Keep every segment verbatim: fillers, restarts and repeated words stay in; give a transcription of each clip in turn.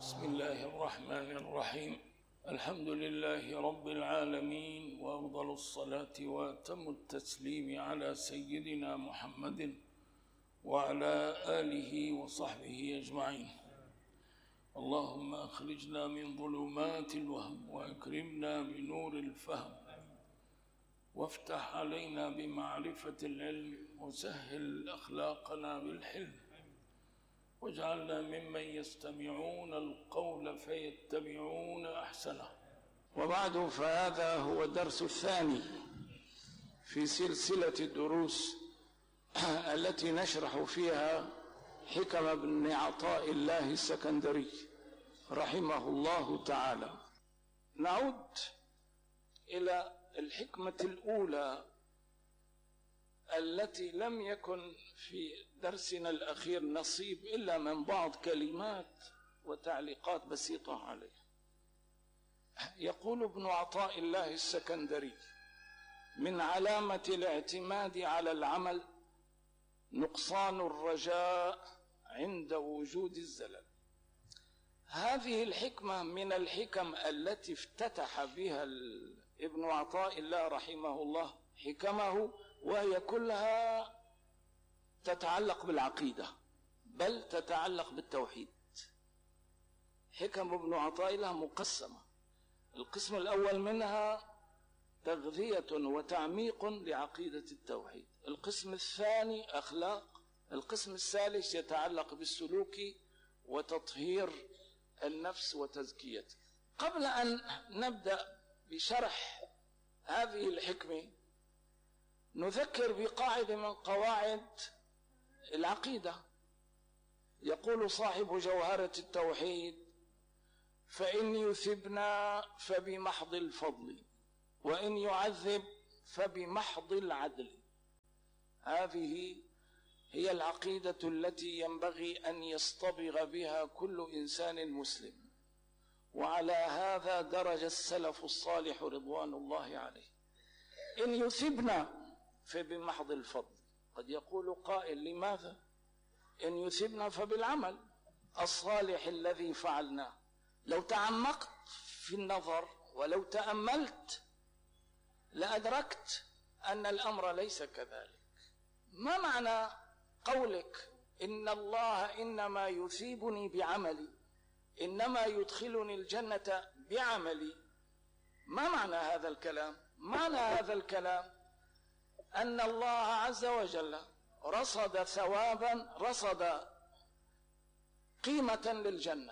بسم الله الرحمن الرحيم. الحمد لله رب العالمين، وأفضل الصلاة وأتم التسليم على سيدنا محمد وعلى آله وصحبه أجمعين. اللهم أخرجنا من ظلمات الوهم وأكرمنا بنور الفهم، وافتح علينا بمعرفة العلم، وسهل أخلاقنا بالحلم، واجعلنا ممن يستمعون القول فيتبعون أحسنه. وبعد، فهذا هو الدرس الثاني في سلسلة الدروس التي نشرح فيها حكم ابن عطاء الله السكندري رحمه الله تعالى. نعود إلى الحكمة الأولى التي لم يكن في درسنا الأخير نصيب إلا من بعض كلمات وتعليقات بسيطة عليه. يقول ابن عطاء الله السكندري: من علامة الاعتماد على العمل نقصان الرجاء عند وجود الزلل. هذه الحكمة من الحكم التي افتتح بها ابن عطاء الله رحمه الله حكمه، وهي كلها تتعلق بالعقيدة، بل تتعلق بالتوحيد. حكم ابن عطاء الله مقسمة، القسم الأول منها تغذية وتعميق لعقيدة التوحيد، القسم الثاني أخلاق، القسم الثالث يتعلق بالسلوك وتطهير النفس وتزكيته. قبل أن نبدأ بشرح هذه الحكمة نذكر بقاعدة من قواعد العقيدة. يقول صاحب جوهرة التوحيد: فإن يثبنا فبمحض الفضل، وإن يعذب فبمحض العدل. هذه هي العقيدة التي ينبغي أن يصطبغ بها كل إنسان مسلم، وعلى هذا درج السلف الصالح رضوان الله عليه. إن يثبنا فبمحض الفضل. قد يقول قائل: لماذا؟ إن يثبنا فبالعمل الصالح الذي فعلناه. لو تعمقت في النظر ولو تأملت لأدركت أن الأمر ليس كذلك. ما معنى قولك إن الله إنما يثيبني بعملي، إنما يدخلني الجنة بعملي؟ ما معنى هذا الكلام؟ معنى هذا الكلام أن الله عز وجل رصد ثوابا، رصد قيمة للجنة.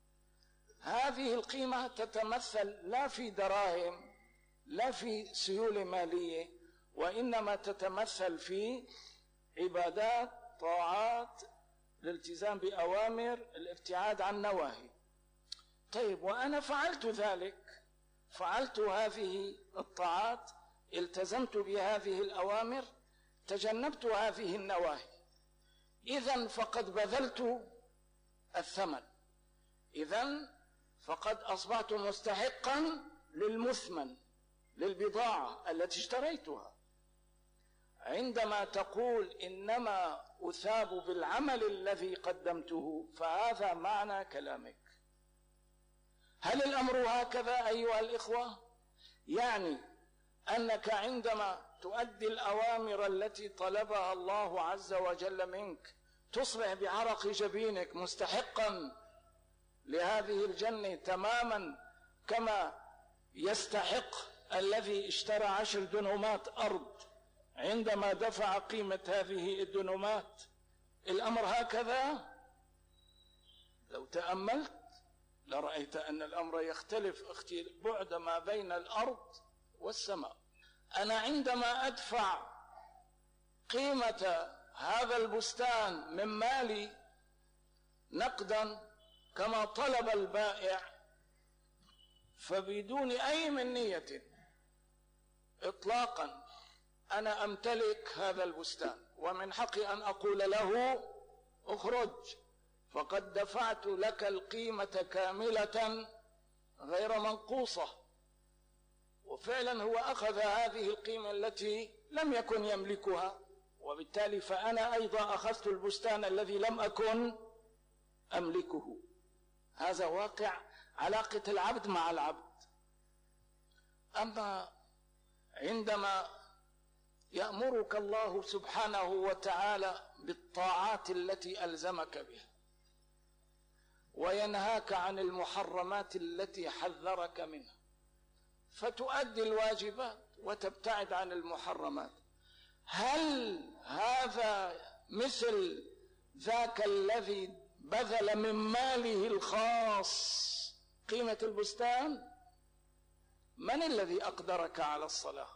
هذه القيمة تتمثل لا في دراهم، لا في سيولة مالية، وإنما تتمثل في عبادات، طاعات، الالتزام بأوامر، الابتعاد عن نواهي. طيب، وأنا فعلت ذلك، فعلت هذه الطاعات، التزمت بهذه الأوامر، تجنبت هذه النواهي، إذن فقد بذلت الثمن، إذن فقد أصبحت مستحقا للمثمن، للبضاعة التي اشتريتها. عندما تقول إنما أثاب بالعمل الذي قدمته، فهذا معنى كلامك. هل الأمر هكذا أيها الإخوة؟ يعني أنك عندما تؤدي الأوامر التي طلبها الله عز وجل منك تصبح بعرق جبينك مستحقا لهذه الجنة تماما كما يستحق الذي اشترى عشر دنومات أرض عندما دفع قيمة هذه الدنومات. الأمر هكذا؟ لو تأملت لرأيت أن الأمر يختلف بعد ما بين الأرض والسماء. أنا عندما أدفع قيمة هذا البستان من مالي نقدا كما طلب البائع، فبدون أي منية إطلاقا أنا أمتلك هذا البستان، ومن حقي أن أقول له اخرج، فقد دفعت لك القيمة كاملة غير منقوصة. وفعلا هو أخذ هذه القيمة التي لم يكن يملكها، وبالتالي فأنا أيضا أخذت البستان الذي لم أكن أملكه. هذا واقع علاقة العبد مع العبد. أما عندما يأمرك الله سبحانه وتعالى بالطاعات التي ألزمك بها وينهاك عن المحرمات التي حذرك منها، فتؤدي الواجبات وتبتعد عن المحرمات، هل هذا مثل ذاك الذي بذل من ماله الخاص قيمة البستان؟ من الذي أقدرك على الصلاة؟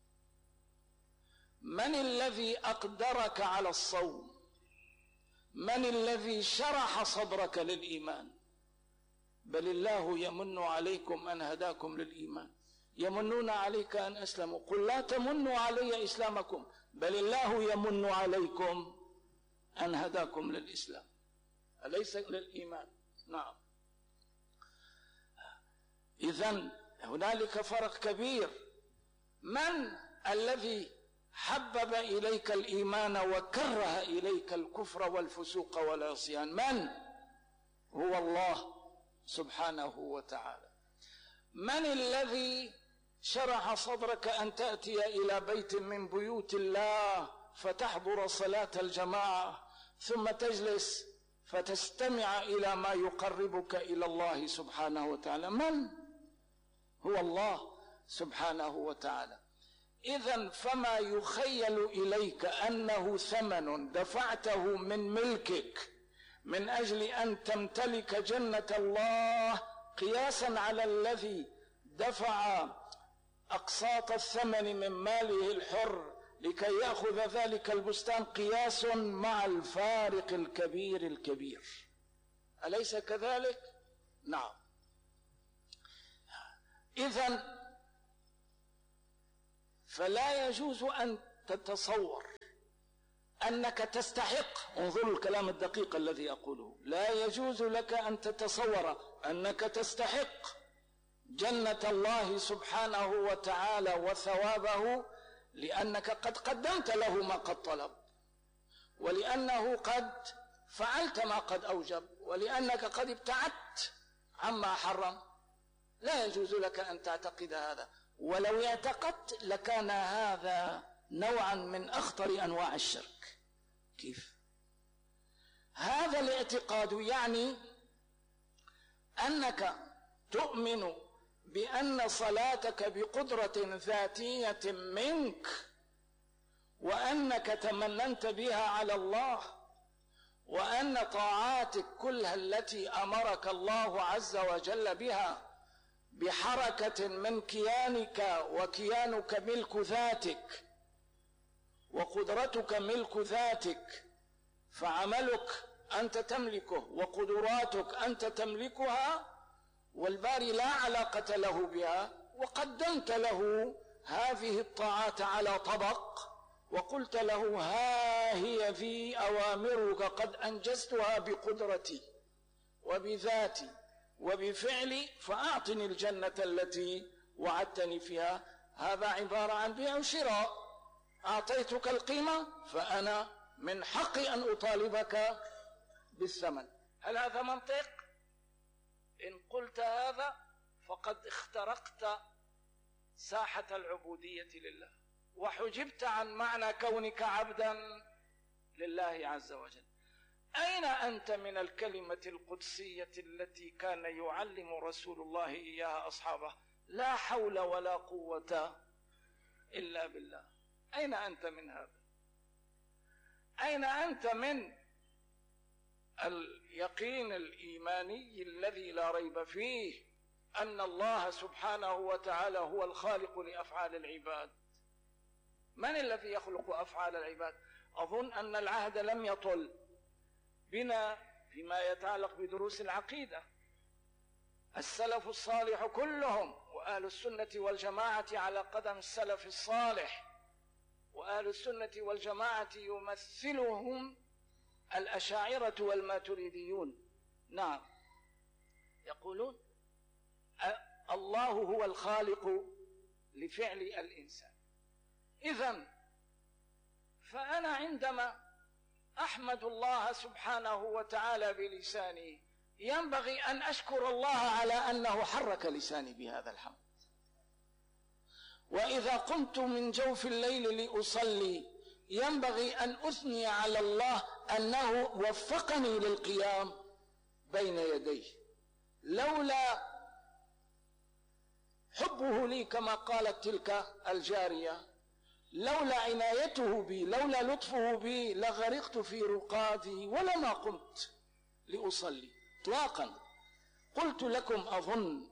من الذي أقدرك على الصوم؟ من الذي شرح صدرك للإيمان؟ بل الله يمن عليكم أن هداكم للإيمان، يمنون عليك أن أسلموا، قل لا تمنوا علي إسلامكم بل الله يمن عليكم أن هداكم للإسلام، أليس للإيمان؟ نعم. إذن هنالك فرق كبير. من الذي حبب إليك الإيمان وكره إليك الكفر والفسوق والعصيان؟ من؟ هو الله سبحانه وتعالى. من الذي شرح صدرك أن تأتي إلى بيت من بيوت الله فتحضر صلاة الجماعة ثم تجلس فتستمع إلى ما يقربك إلى الله سبحانه وتعالى؟ من؟ هو الله سبحانه وتعالى. إذن فما يخيل إليك أنه ثمن دفعته من ملكك من أجل أن تمتلك جنة الله قياسا على الذي دفع أقساط الثمن من ماله الحر لكي يأخذ ذلك البستان، قياس مع الفارق الكبير الكبير، أليس كذلك؟ نعم. إذن فلا يجوز أن تتصور أنك تستحق، انظروا الكلام الدقيق الذي أقوله، لا يجوز لك أن تتصور أنك تستحق جنة الله سبحانه وتعالى وثوابه لأنك قد قدمت له ما قد طلب، ولأنه قد فعلت ما قد أوجب، ولأنك قد ابتعدت عما حرم. لا يجوز لك أن تعتقد هذا، ولو اعتقدت لكان هذا نوعا من أخطر أنواع الشرك. كيف؟ هذا الاعتقاد يعني أنك تؤمن بأن صلاتك بقدرة ذاتية منك وأنك تمننت بها على الله، وأن طاعاتك كلها التي أمرك الله عز وجل بها بحركة من كيانك، وكيانك ملك ذاتك وقدرتك ملك ذاتك، فعملك أنت تملكه وقدراتك أنت تملكها، والباري لا علاقة له بها، وقدمت له هذه الطاعات على طبق وقلت له ها هي ذي أوامرك قد أنجزتها بقدرتي وبذاتي وبفعلي فأعطني الجنة التي وعدتني فيها. هذا عبارة عن بيع وشراء، أعطيتك القيمة فأنا من حقي أن أطالبك بالثمن. هل هذا منطق؟ إن قلت هذا فقد اخترقت ساحة العبودية لله وحجبت عن معنى كونك عبدا لله عز وجل. أين أنت من الكلمة القدسية التي كان يعلم رسول الله إياها أصحابه؟ لا حول ولا قوة إلا بالله. أين أنت من هذا؟ أين أنت من اليقين الإيماني الذي لا ريب فيه أن الله سبحانه وتعالى هو الخالق لأفعال العباد؟ من الذي يخلق أفعال العباد؟ أظن أن العهد لم يطل بنا فيما يتعلق بدروس العقيدة. السلف الصالح كلهم وأهل السنة والجماعة على قدم السلف الصالح، وأهل السنة والجماعة يمثلهم الأشاعرة والماتريديون. نعم، يقولون الله هو الخالق لفعل الإنسان. إذن فأنا عندما أحمد الله سبحانه وتعالى بلساني ينبغي أن أشكر الله على أنه حرك لساني بهذا الحمد. وإذا قمت من جوف الليل لأصلي ينبغي أن أثني على الله أنه وفقني للقيام بين يديه. لولا حبه لي كما قالت تلك الجارية، لولا عنايته بي، لولا لطفه بي، لغرقت في رقاده ولما قمت لأصلي اطلاقا. قلت لكم أظن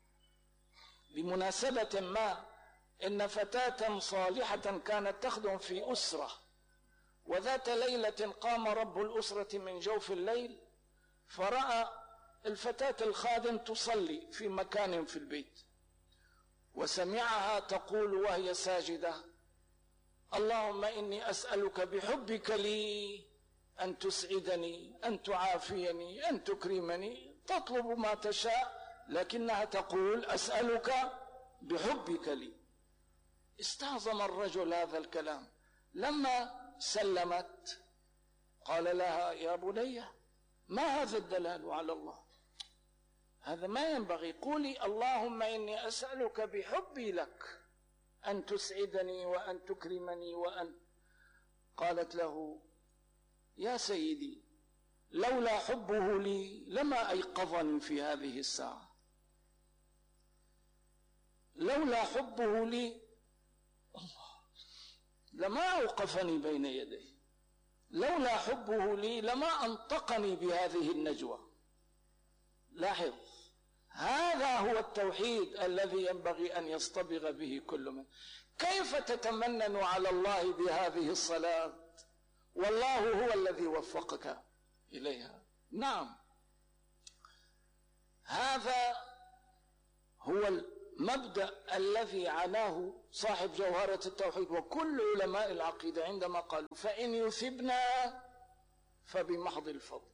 بمناسبة ما إن فتاة صالحة كانت تخدم في أسرة، وذات ليلة قام رب الأسرة من جوف الليل فرأى الفتاة الخادم تصلي في مكان في البيت، وسمعها تقول وهي ساجدة: اللهم إني أسألك بحبك لي أن تسعدني، أن تعافيني، أن تكرمني. تطلب ما تشاء لكنها تقول أسألك بحبك لي. استعظم الرجل هذا الكلام. لما سلمت قال لها: يا بني ما هذا الدلال على الله؟ هذا ما ينبغي. قولي اللهم إني أسألك بحبي لك أن تسعدني وأن تكرمني وأن. قالت له: يا سيدي لولا حبه لي لما أيقظني في هذه الساعة، لولا حبه لي الله لما أوقفني بين يديه، لولا حبه لي لما أنطقني بهذه النجوى. لاحظ، هذا هو التوحيد الذي ينبغي أن يصطبغ به كل من. كيف تتمنن على الله بهذه الصلاة والله هو الذي وفقك إليها؟ نعم، هذا هو المبدأ الذي عناه صاحب جوهرة التوحيد وكل علماء العقيدة عندما قالوا فإن يثبنا فبمحض الفضل،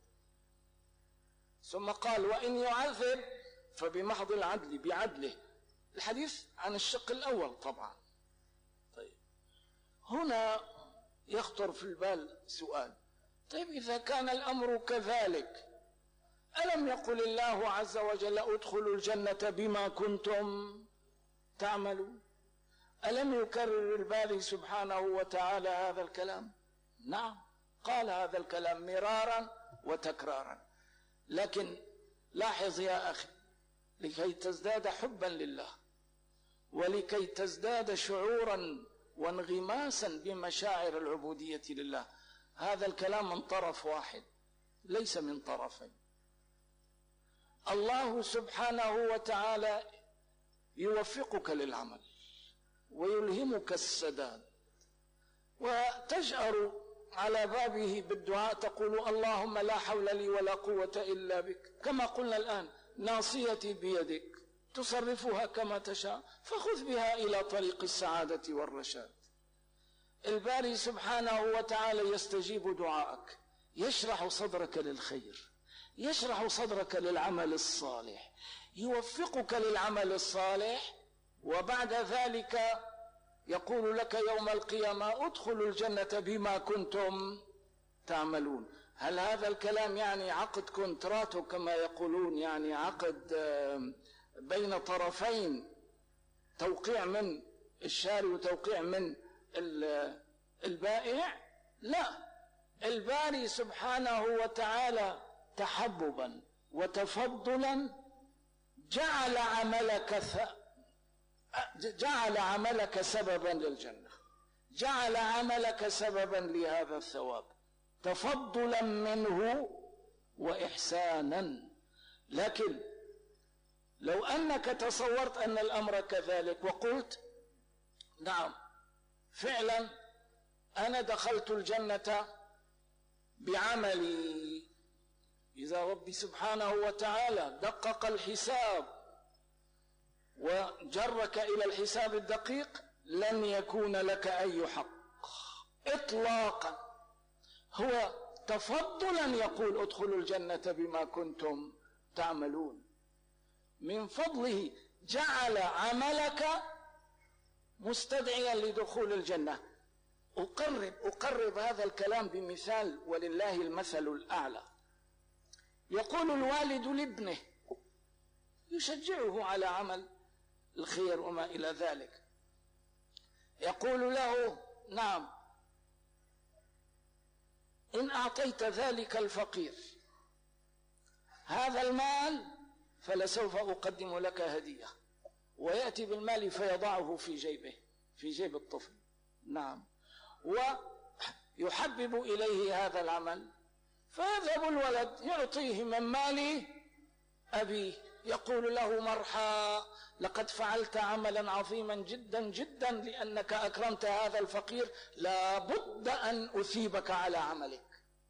ثم قال وإن يعذب فبمحض العدل بعدله. الحديث عن الشق الأول طبعا. طيب، هنا يخطر في البال سؤال: طيب إذا كان الأمر كذلك ألم يقل الله عز وجل ادخلوا الجنة بما كنتم تعملون؟ ألم يكرر الباري سبحانه وتعالى هذا الكلام؟ نعم، قال هذا الكلام مرارا وتكرارا. لكن لاحظ يا أخي، لكي تزداد حبا لله ولكي تزداد شعورا وانغماسا بمشاعر العبودية لله، هذا الكلام من طرف واحد ليس من طرفين. الله سبحانه وتعالى يوفقك للعمل ويلهمك السداد، وتجأر على بابه بالدعاء تقول اللهم لا حول لي ولا قوة إلا بك، كما قلنا الآن ناصيتي بيدك تصرفها كما تشاء فخذ بها إلى طريق السعادة والرشاد. الباري سبحانه وتعالى يستجيب دعائك، يشرح صدرك للخير، يشرح صدرك للعمل الصالح، يوفقك للعمل الصالح، وبعد ذلك يقول لك يوم القيامة ادخلوا الجنة بما كنتم تعملون. هل هذا الكلام يعني عقد كونتراتو كما يقولون، يعني عقد بين طرفين، توقيع من الشاري وتوقيع من البائع؟ لا، الباري سبحانه وتعالى تحببا وتفضلا جعل عملك جعل عملك سببا للجنة، جعل عملك سببا لهذا الثواب تفضلا منه وإحسانا. لكن لو أنك تصورت أن الأمر كذلك وقلت نعم فعلا أنا دخلت الجنة بعملي، إذا ربي سبحانه وتعالى دقق الحساب وجرك إلى الحساب الدقيق لن يكون لك أي حق إطلاقا. هو تفضلا يقول ادخلوا الجنة بما كنتم تعملون، من فضله جعل عملك مستدعيا لدخول الجنة. أقرب أقرب هذا الكلام بمثال ولله المثل الأعلى. يقول الوالد لابنه يشجعه على عمل الخير وما إلى ذلك، يقول له: نعم، إن أعطيت ذلك الفقير هذا المال فلسوف أقدم لك هدية، ويأتي بالمال فيضعه في جيبه، في جيب الطفل. نعم، ويحبب إليه هذا العمل، فيذهب الولد يعطيه من مال أبيه، يقول له: مرحى، لقد فعلت عملا عظيما جدا جدا لأنك أكرمت هذا الفقير، لا بد أن أثيبك على عملك.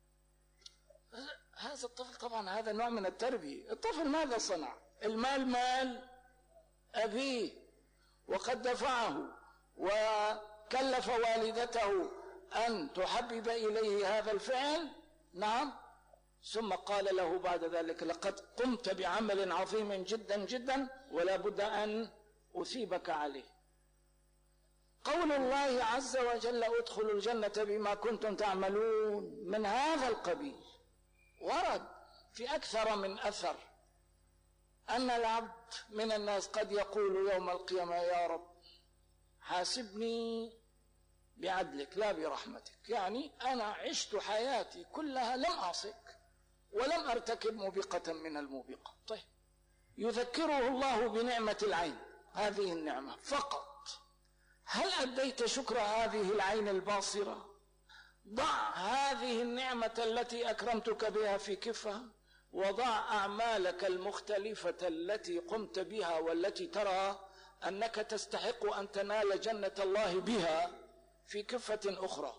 هذا الطفل طبعا هذا نوع من التربية. الطفل ماذا صنع؟ المال مال أبيه، وقد دفعه وكلف والدته أن تحبب إليه هذا الفعل. نعم، ثم قال له بعد ذلك: لقد قمت بعمل عظيم جدا جدا ولا بد أن أثيبك عليه. قول الله عز وجل: ادخلوا الجنة بما كنتم تعملون، من هذا القبيل ورد في أكثر من أثر أن العبد من الناس قد يقول يوم القيامة: يا رب حاسبني بعدلك لا برحمتك، يعني أنا عشت حياتي كلها لم أعصك ولم أرتكب موبقة من الموبقة. طيب، يذكره الله بنعمة العين، هذه النعمة فقط. هل أديت شكر هذه العين الباصرة؟ ضع هذه النعمة التي أكرمتك بها في كفة، وضع أعمالك المختلفة التي قمت بها والتي ترى أنك تستحق أن تنال جنة الله بها في كفة أخرى.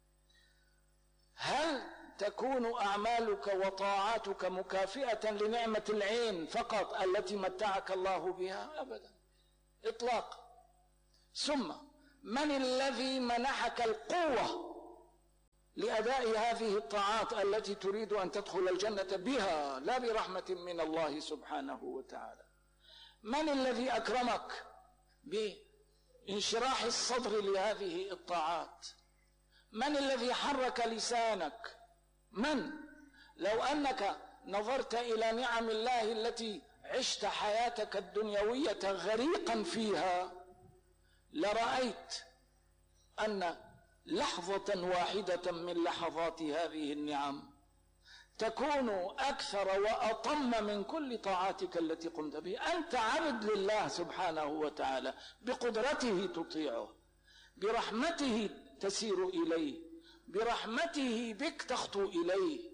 هل تكون أعمالك وطاعاتك مكافئة لنعمة العين فقط التي متعك الله بها؟ أبدا إطلاقا. ثم من الذي منحك القوة لأداء هذه الطاعات التي تريد أن تدخل الجنة بها لا برحمة من الله سبحانه وتعالى؟ من الذي أكرمك بانشراح الصدر لهذه الطاعات؟ من الذي حرك لسانك؟ من؟ لو أنك نظرت إلى نعم الله التي عشت حياتك الدنيوية غريقا فيها لرأيت أن لحظة واحدة من لحظات هذه النعم تكون أكثر وأطم من كل طاعاتك التي قمت بها. أنت عبد لله سبحانه وتعالى، بقدرته تطيعه، برحمته تسير إليه، برحمته بك تخطو إليه.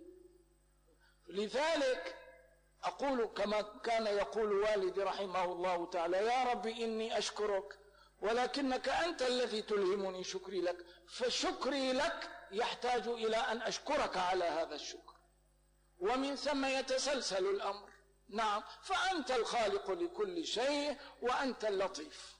لذلك أقول كما كان يقول والدي رحمه الله تعالى: يا رب إني أشكرك ولكنك أنت الذي تلهمني شكري لك، فشكري لك يحتاج إلى أن أشكرك على هذا الشكر، ومن ثم يتسلسل الأمر. نعم، فأنت الخالق لكل شيء وأنت اللطيف.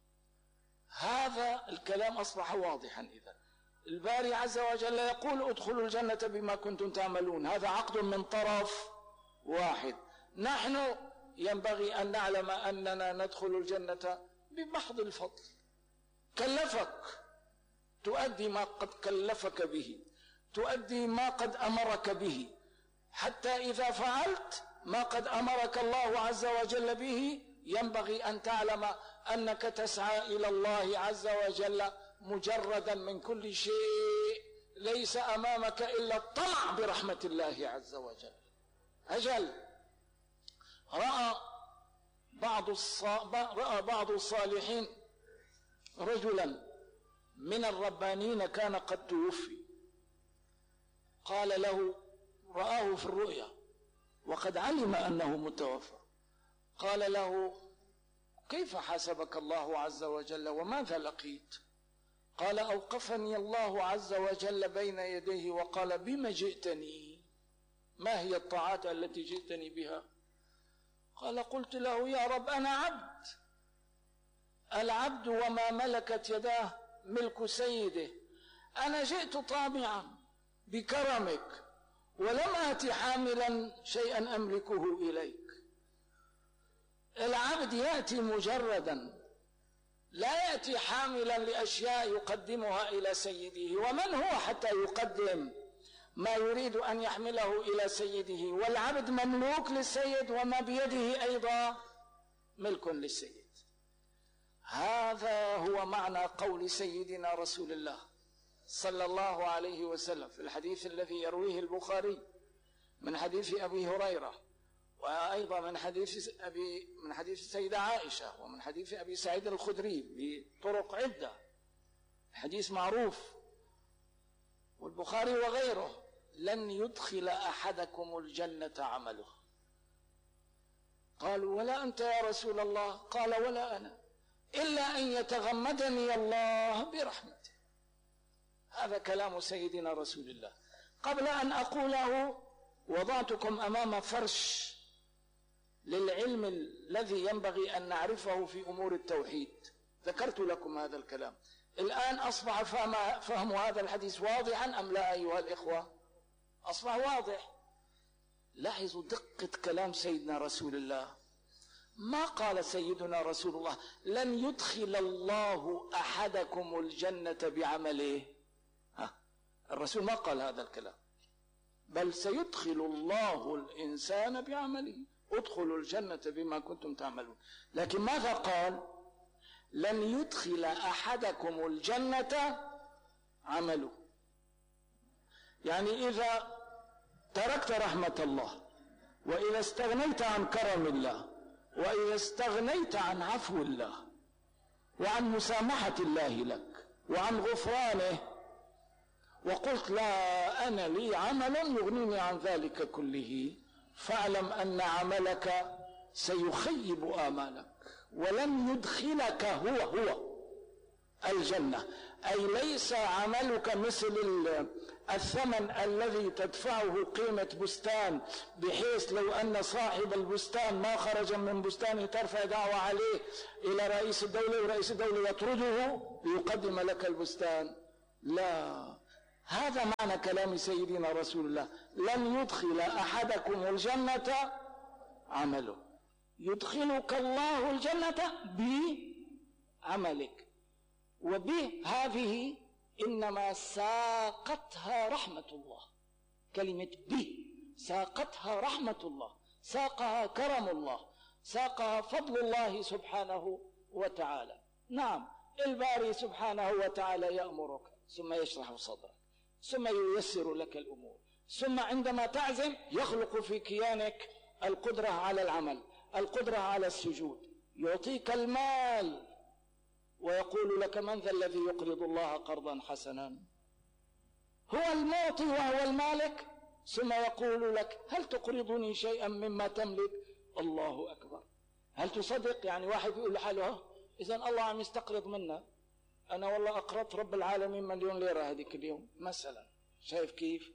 هذا الكلام أصبح واضحا. إذن الباري عز وجل يقول: ادخلوا الجنة بما كنتم تعملون، هذا عقد من طرف واحد. نحن ينبغي أن نعلم أننا ندخل الجنة بمحض الفضل. كلفك تؤدي ما قد كلفك به، تؤدي ما قد أمرك به، حتى إذا فعلت ما قد أمرك الله عز وجل به ينبغي أن تعلم أنك تسعى إلى الله عز وجل مجردا من كل شيء، ليس أمامك إلا الطمع برحمة الله عز وجل. أجل رأى بعض رأى بعض الصالحين رجلا من الربانين كان قد توفي، قال له، رآه في الرؤيا وقد علم أنه متوفى، قال له: كيف حاسبك الله عز وجل وماذا لقيت؟ قال: أوقفني الله عز وجل بين يديه وقال: بما جئتني؟ ما هي الطاعات التي جئتني بها؟ قال: قلت له: يا رب أنا عبد، العبد وما ملكت يداه ملك سيده، أنا جئت طامعا بكرمك ولم آتي حاملا شيئا أملكه إليك. العبد يأتي مجردا، لا يأتي حاملا لأشياء يقدمها إلى سيده. ومن هو حتى يقدم؟ ما يريد أن يحمله إلى سيده، والعبد مملوك للسيد وما بيده أيضا ملك للسيد. هذا هو معنى قول سيدنا رسول الله صلى الله عليه وسلم في الحديث الذي يرويه البخاري من حديث أبي هريرة، وأيضا من حديث أبي من حديث السيدة عائشة، ومن حديث أبي سعيد الخدري بطرق عدة، حديث معروف والبخاري وغيره: لن يدخل أحدكم الجنة عمله. قالوا: ولا أنت يا رسول الله؟ قال: ولا أنا، إلا أن يتغمدني الله برحمته. هذا كلام سيدنا رسول الله. قبل أن أقوله وضعتكم أمام فرش للعلم الذي ينبغي أن نعرفه في أمور التوحيد، ذكرت لكم هذا الكلام. الآن أصبح فهم, فهم هذا الحديث واضحا أم لا أيها الإخوة؟ أصبح واضح. لاحظوا دقة كلام سيدنا رسول الله. ما قال سيدنا رسول الله: لن يدخل الله أحدكم الجنة بعمله. ها، الرسول ما قال هذا الكلام، بل سيدخل الله الإنسان بعمله، ادخلوا الجنة بما كنتم تعملون. لكن ماذا قال؟ لن يدخل أحدكم الجنة عمله. يعني إذا تركت رحمة الله، وإذا استغنيت عن كرم الله، وإذا استغنيت عن عفو الله وعن مسامحة الله لك وعن غفرانه، وقلت: لا أنا لي عمل يغنيني عن ذلك كله، فاعلم أن عملك سيخيب آمالك ولن يدخلك هو هو الجنة. أي ليس عملك مثل الثمن الذي تدفعه قيمة بستان، بحيث لو أن صاحب البستان ما خرج من بستانه ترفع دعوة عليه إلى رئيس الدولة ورئيس الدولة يطرده ليقدم لك البستان. لا، هذا معنى كلام سيدنا رسول الله: لن يدخل أحدكم الجنة عمله. يدخلك الله الجنة بعملك، وبه هذه إنما ساقتها رحمة الله. كلمة به ساقتها رحمة الله، ساقها كرم الله، ساقها فضل الله سبحانه وتعالى. نعم، الباري سبحانه وتعالى يأمرك ثم يشرح صدرك ثم ييسر لك الأمور، ثم عندما تعزم يخلق في كيانك القدرة على العمل، القدرة على السجود، يعطيك المال ويقول لك: من ذا الذي يقرض الله قرضا حسنا؟ هو المعطي وهو المالك، ثم يقول لك: هل تقرضني شيئا مما تملك؟ الله أكبر. هل تصدق؟ يعني واحد يقول لحاله: إذا الله عم يستقرض منا، أنا والله أقرضت رب العالمين مليون ليرة هذيك اليوم مثلا. شايف كيف؟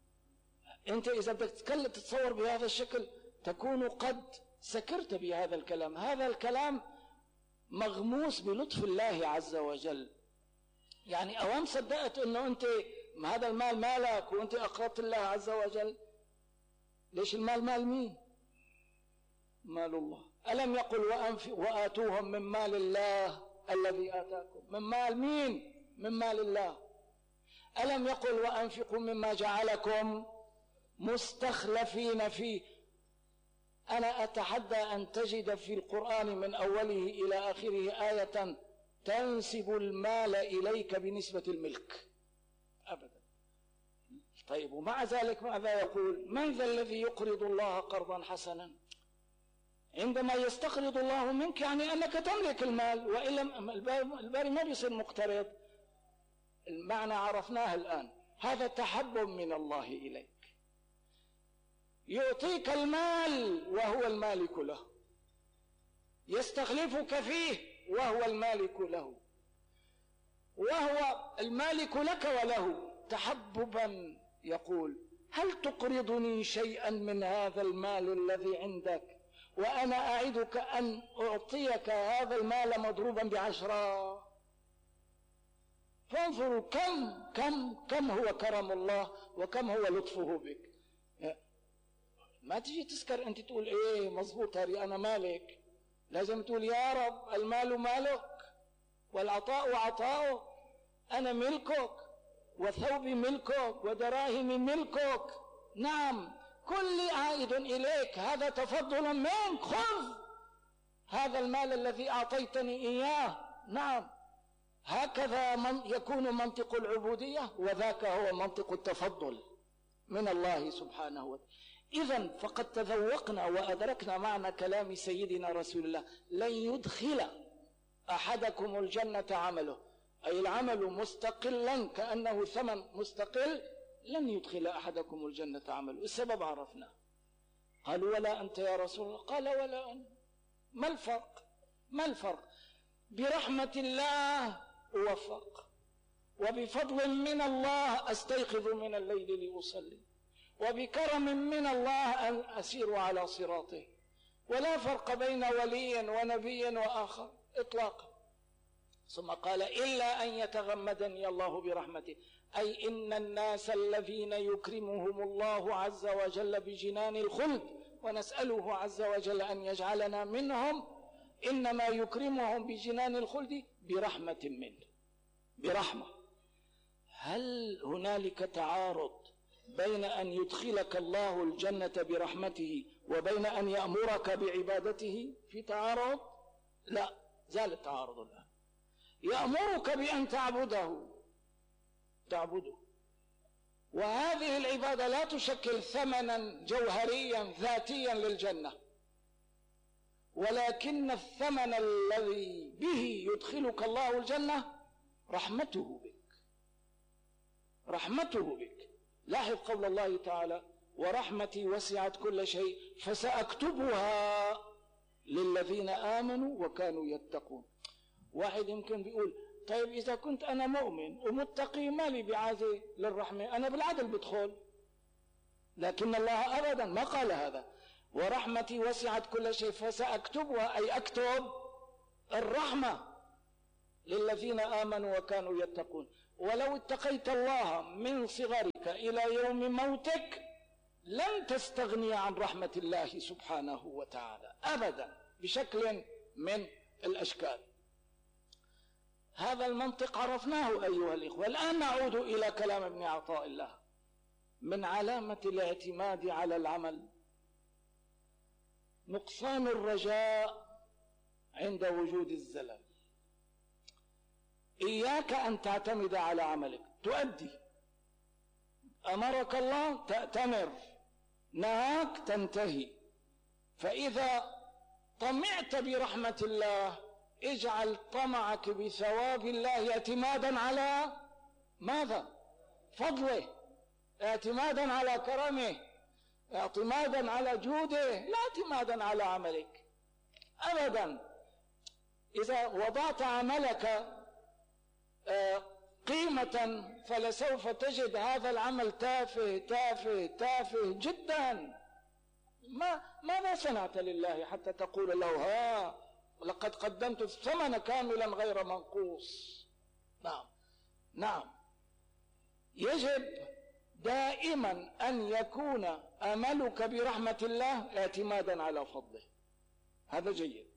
أنت إذا بدك تتصور بهذا الشكل تكون قد سكرت بهذا الكلام. هذا الكلام مغموس بلطف الله عز وجل. يعني أوام صدقت أنه أنت هذا المال مالك وأنت أقرضت الله عز وجل؟ ليش المال مال مين؟ مال الله. ألم يقل وآتوهم من مال الله الذي آتاكم؟ من مال مين؟ من مال الله. ألم يقل وأنفقوا مما جعلكم مستخلفين فيه؟ أنا أتحدى أن تجد في القرآن من أوله إلى آخره آية تنسب المال إليك بنسبة الملك أبدا. طيب، ومع ذلك ماذا يقول؟ من ذا الذي يقرض الله قرضا حسنا؟ عندما يستقرض الله منك يعني أنك تملك المال، وإلا الباري ما بيصير مقترض. المعنى عرفناه الآن. هذا تحبب من الله إليك. يعطيك المال وهو المالك له، يستخلفك فيه وهو المالك له، وهو المالك لك وله. تحببا يقول: هل تقرضني شيئا من هذا المال الذي عندك وأنا أعدك أن أعطيك هذا المال مضروبا بعشرة؟ فانظروا كم كم كم هو كرم الله وكم هو لطفه بك. ما تجي تسكر أنت تقول: إيه مظبوط هذه أنا مالك. لازم تقول: يا رب المال مالك والعطاء عطاؤك، أنا ملكك وثوبي ملكك ودراهمي ملكك. نعم، كل عائد إليك، هذا تفضل منك، خذ هذا المال الذي أعطيتني إياه. نعم، هكذا من يكون منطق العبودية، وذاك هو منطق التفضل من الله سبحانه وتعالى. إذن فقد تذوقنا وأدركنا معنى كلام سيدنا رسول الله: لن يدخل أحدكم الجنة عمله، أي العمل مستقلا كأنه ثمن مستقل، لن يدخل أحدكم الجنة عمله. السبب عرفنا. قالوا: ولا أنت يا رسول الله؟ قال: ولا أنا. ما الفرق؟ ما الفرق؟ برحمة الله أوفق، وبفضل من الله أستيقظ من الليل لأصلي، وبكرم من الله أن أسير على صراطه، ولا فرق بين ولي ونبي وآخر إطلاقا. ثم قال: إلا أن يتغمدني الله برحمته، أي إن الناس الذين يكرمهم الله عز وجل بجنان الخلد، ونسأله عز وجل أن يجعلنا منهم، إنما يكرمهم بجنان الخلد برحمة منه، برحمة. هل هنالك تعارض بين أن يدخلك الله الجنة برحمته وبين أن يأمرك بعبادته؟ في تعارض؟ لا، زال التعارض الآن. يأمرك بأن تعبده تعبده وهذه العبادة لا تشكل ثمنا جوهريا ذاتيا للجنة، ولكن الثمن الذي به يدخلك الله الجنة رحمته بك، رحمته بك. لاحظ قول الله تعالى: ورحمتي وسعت كل شيء فسأكتبها للذين آمنوا وكانوا يتقون. واحد يمكن بيقول: طيب إذا كنت أنا مؤمن ومتقي مالي بعازي للرحمة، أنا بالعدل بدخل. لكن الله أبدا ما قال هذا. ورحمتي وسعت كل شيء فسأكتبها، أي أكتب الرحمة للذين آمنوا وكانوا يتقون. ولو اتقيت الله من صغرك إلى يوم موتك لن تستغني عن رحمة الله سبحانه وتعالى أبدا بشكل من الأشكال. هذا المنطق عرفناه أيها الإخوة. الآن نعود إلى كلام ابن عطاء الله: من علامة الاعتماد على العمل نقصان الرجاء عند وجود الزلل. إياك أن تعتمد على عملك، تؤدي، أمرك الله تأتمر، نهاك تنتهي. فإذا طمعت برحمة الله اجعل طمعك بثواب الله اعتمادا على ماذا؟ فضله، اعتمادا على كرمه، اعتمادا على جوده، لا اعتمادا على عملك أبدا. إذا وضعت عملك قيمة فلسوف تجد هذا العمل تافه تافه تافه جدا. ما ماذا صنعت لله حتى تقول له: ها لقد قدمت الثمن كاملا غير منقوص؟ نعم نعم، يجب دائما أن يكون أملك برحمة الله اعتمادا على فضله، هذا جيد.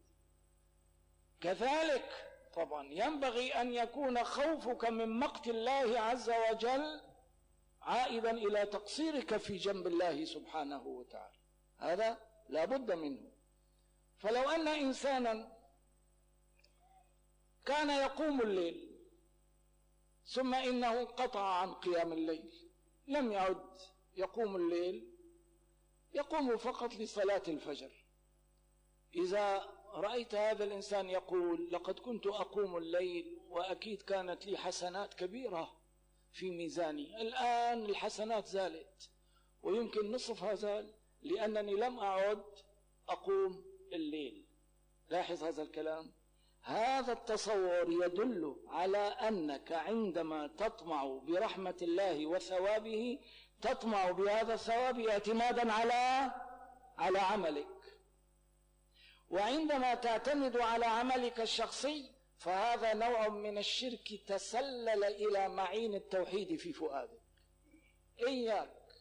كذلك طبعا ينبغي أن يكون خوفك من مقت الله عز وجل عائدا إلى تقصيرك في جنب الله سبحانه وتعالى، هذا لا بد منه. فلو أن إنسانا كان يقوم الليل ثم إنه انقطع عن قيام الليل، لم يعد يقوم الليل، يقوم فقط لصلاة الفجر، إذا رأيت هذا الإنسان يقول: لقد كنت أقوم الليل وأكيد كانت لي حسنات كبيرة في ميزاني، الآن الحسنات زالت ويمكن نصفها زال لأنني لم أعد أقوم الليل. لاحظ هذا الكلام. هذا التصور يدل على أنك عندما تطمع برحمة الله وثوابه تطمع بهذا الثواب اعتمادا على على عملك، وعندما تعتمد على عملك الشخصي فهذا نوع من الشرك تسلل إلى معين التوحيد في فؤادك. إياك،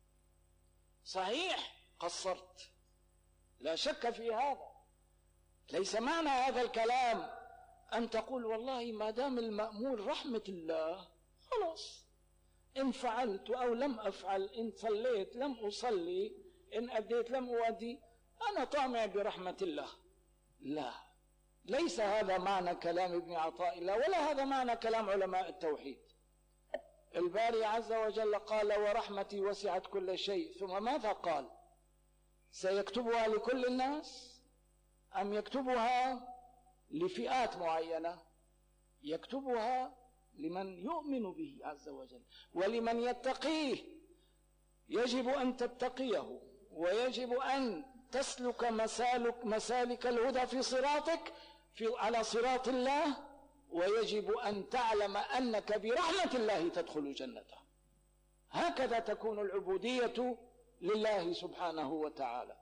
صحيح قصرت، لا شك في هذا، ليس معنى هذا الكلام أن تقول: والله ما دام المأمول رحمة الله خلاص إن فعلت أو لم أفعل، إن صليت لم أصلي، إن أديت لم أؤدي، أنا طامع برحمة الله. لا، ليس هذا معنى كلام ابن عطاء الله، ولا هذا معنى كلام علماء التوحيد. الباري عز وجل قال ورحمتي وسعت كل شيء، ثم ماذا قال؟ سيكتبها لكل الناس أم يكتبها لفئات معينة؟ يكتبها لمن يؤمن به عز وجل ولمن يتقيه. يجب أن تتقيه، ويجب أن تسلك مسالك, مسالك الهدى في صراطك في على صراط الله، ويجب أن تعلم أنك برحمة الله تدخل جنته. هكذا تكون العبودية لله سبحانه وتعالى.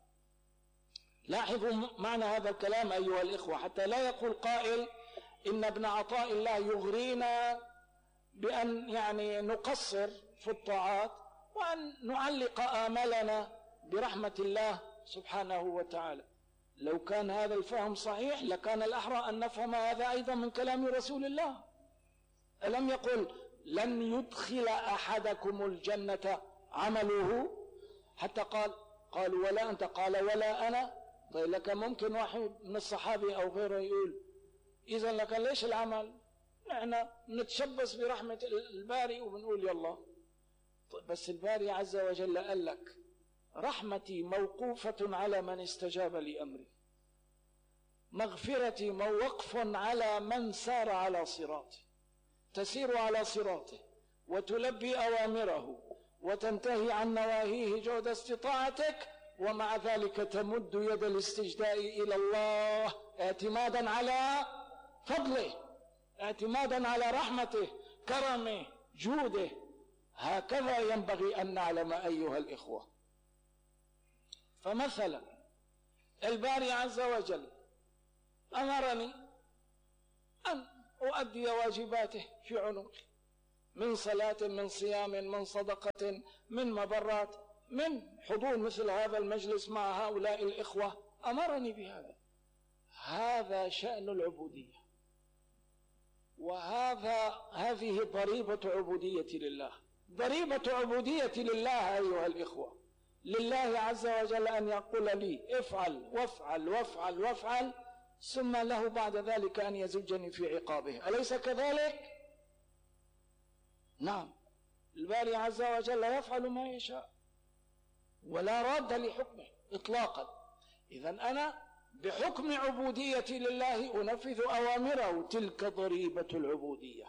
لاحظوا معنى هذا الكلام أيها الإخوة، حتى لا يقول قائل إن ابن عطاء الله يغرينا بأن يعني نقصر في الطاعات وأن نعلق آمالنا برحمة الله سبحانه وتعالى. لو كان هذا الفهم صحيح لكان الأحرى أن نفهم هذا أيضا من كلام رسول الله. ألم يقل لن يدخل أحدكم الجنة عمله؟ حتى قال قالوا ولا أنت؟ قال ولا أنا. طيب لك ممكن واحد من الصحابة أو غيره يقول إذا لك ليش العمل؟ نحن نتشبث برحمة الباري وبنقول يلا. طيب بس الباري عز وجل قال لك رحمتي موقوفة على من استجاب لأمري، مغفرتي موقف على من سار على صراطي. تسير على صراطه وتلبي أوامره وتنتهي عن نواهيه جهد استطاعتك، ومع ذلك تمد يد الاستجداء إلى الله اعتمادا على فضله، اعتمادا على رحمته، كرمه، جوده. هكذا ينبغي أن نعلم أيها الإخوة. فمثلا الباري عز وجل أمرني أن أؤدي واجباته في عنقي من صلاة، من صيام، من صدقة، من مبرات، من حضور مثل هذا المجلس مع هؤلاء الإخوة. أمرني بهذا. هذا شأن العبودية، وهذا هذه ضريبة عبودية لله. ضريبة عبودية لله أيها الإخوة، لله عز وجل أن يقول لي افعل وافعل وافعل وافعل، ثم له بعد ذلك أن يزجني في عقابه. أليس كذلك؟ نعم، الباري عز وجل يفعل ما يشاء ولا راد لحكمه إطلاقا. إذن أنا بحكم عبوديتي لله أنفذ أوامره، تلك ضريبة العبودية.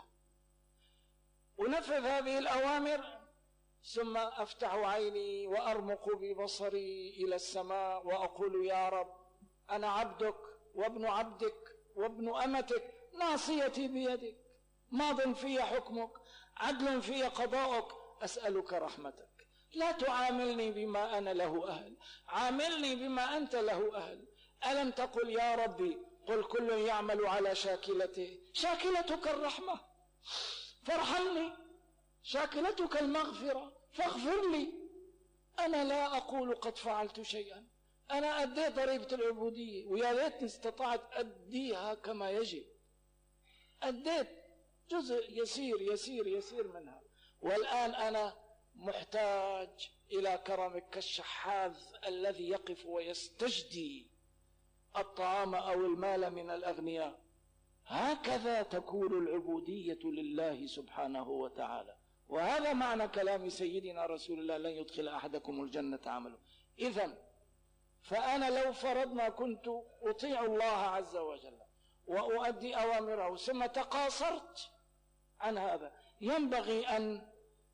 أنفذ هذه الأوامر ثم أفتح عيني وأرمق ببصري إلى السماء وأقول يا رب أنا عبدك وابن عبدك وابن أمتك، ناصيتي بيدك، ماض في حكمك، عدل في قضاءك، أسألك رحمتك. لا تعاملني بما أنا له أهل، عاملني بما أنت له أهل. ألم تقل يا ربي قل كل يعمل على شاكلته، شاكلتك الرحمة فارحمني، شاكلتك المغفرة فاغفر لي. أنا لا أقول قد فعلت شيئا، أنا أديت ضريبة العبودية ويا ليتني استطعت أديها كما يجب. أديت جزء يسير يسير يسير منها، والآن أنا محتاج إلى كرمك كالشحاذ الذي يقف ويستجدي الطعام أو المال من الأغنياء. هكذا تكون العبودية لله سبحانه وتعالى. وهذا معنى كلام سيدنا رسول الله لن يدخل أحدكم الجنة عمله. إذن فأنا لو فرضنا كنت أطيع الله عز وجل وأؤدي أوامره ثم تقاصرت عن هذا، ينبغي أن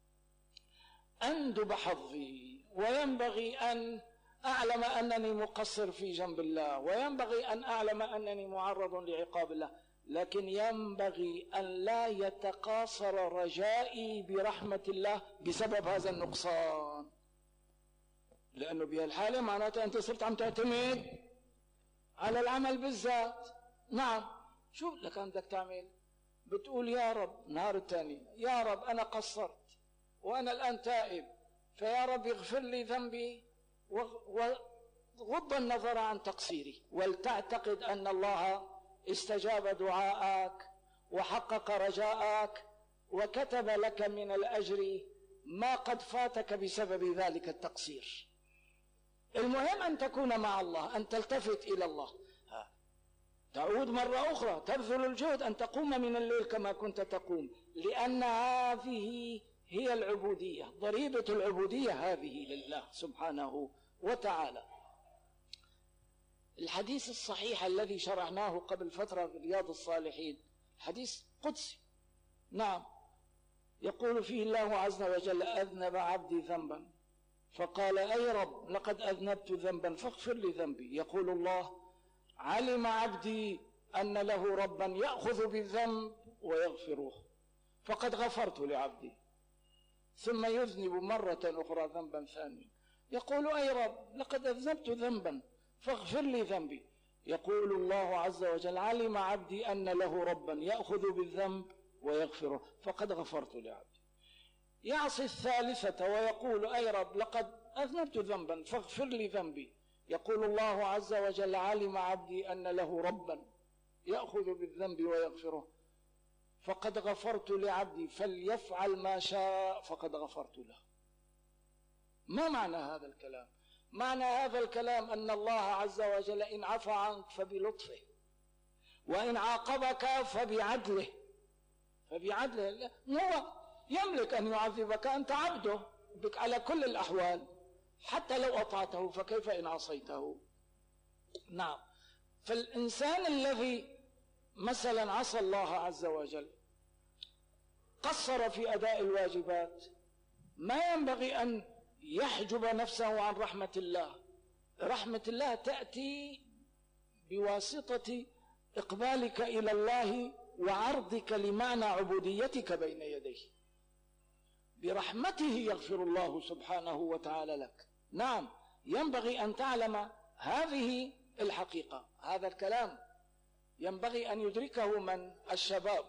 أندب حظي، وينبغي أن أعلم أنني مقصر في جنب الله، وينبغي أن أعلم أنني معرض لعقاب الله. لكن ينبغي أن لا يتقاصر رجائي برحمة الله بسبب هذا النقصان، لأنه بهالحالة معناته أنت صرت عم تعتمد على العمل بالذات. نعم، شو لك بدك تعمل؟ بتقول يا رب نهار الثاني يا رب أنا قصرت وأنا الآن تائب، فيا رب اغفر لي ذنبي وغض النظر عن تقصيري، ولتعتقد أن الله استجاب دعاءك وحقق رجاءك وكتب لك من الأجر ما قد فاتك بسبب ذلك التقصير. المهم أن تكون مع الله، أن تلتفت إلى الله، تعود مرة أخرى تبذل الجهد أن تقوم من الليل كما كنت تقوم، لأن هذه هي العبودية، ضريبة العبودية هذه لله سبحانه وتعالى. الحديث الصحيح الذي شرحناه قبل فترة في رياض الصالحين حديث قدسي، نعم، يقول فيه الله عز وجل: أذنب عبدي ذنبا فقال: أي رب لقد أذنبت ذنبا فاغفر لي ذنبي. يقول الله: علم عبدي أن له ربا يأخذ بالذنب ويغفره فقد غفرت لعبدي. ثم يذنب مرة أخرى ذنبا ثانيا، يقول: أي رب لقد أذنبت ذنبا فاغفر لي ذنبي. يقول الله عز وجل: علم عبدي أن له ربا يأخذ بالذنب ويغفره فقد غفرت لعبدي. يعصي الثالثة ويقول: أي رب لقد أذنبت ذنبا فاغفر لي ذنبي. يقول الله عز وجل: علم عبدي أن له ربا يأخذ بالذنب ويغفره فقد غفرت لعبدي فليفعل ما شاء فقد غفرت له. ما معنى هذا الكلام؟ معنى هذا الكلام أن الله عز وجل إن عفى عنك فبلطفه، وإن عاقبك فبعدله فبعدله هو يملك أن يعذبك، أنت عبده بك على كل الأحوال حتى لو أطعته، فكيف إن عصيته؟ نعم. فالإنسان الذي مثلا عصى الله عز وجل قصر في أداء الواجبات ما ينبغي أن يحجب نفسه عن رحمة الله. رحمة الله تأتي بواسطة إقبالك إلى الله وعرضك لمعنى عبوديتك بين يديه. برحمته يغفر الله سبحانه وتعالى لك. نعم، ينبغي أن تعلم هذه الحقيقة. هذا الكلام ينبغي أن يدركه من الشباب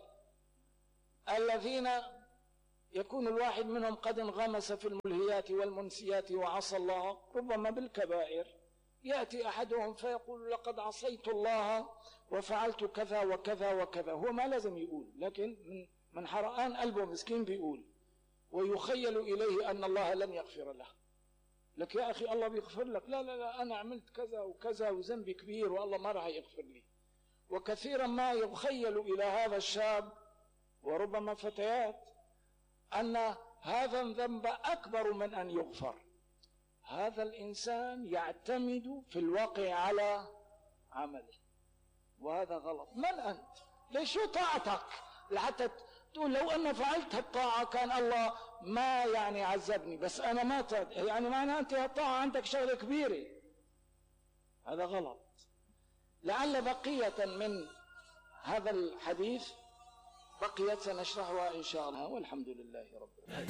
الذين يكون الواحد منهم قد انغمس في الملهيات والمنسيات وعصى الله ربما بالكبائر. يأتي أحدهم فيقول: لقد عصيت الله وفعلت كذا وكذا وكذا. هو ما لازم يقول، لكن من حرقان قلبه مسكين بيقول، ويخيل إليه أن الله لن يغفر له. لك يا أخي الله بيغفر لك. لا لا لا، أنا عملت كذا وكذا وذنبي كبير والله ما راح يغفر لي. وكثيرا ما يخيل إلى هذا الشاب وربما فتيات أن هذا الذنب أكبر من أن يغفر. هذا الإنسان يعتمد في الواقع على عمله، وهذا غلط. من أنت؟ ليش طاعتك لحتى تقول لو أنا فعلت الطاعة كان الله ما يعني عذبني، بس أنا ما طاعت، يعني معنى أنت الطاعة عندك شغلة كبيرة. هذا غلط. لعل بقية من هذا الحديث بقيت سنشرحها إن شاء الله، والحمد لله رب العالمين.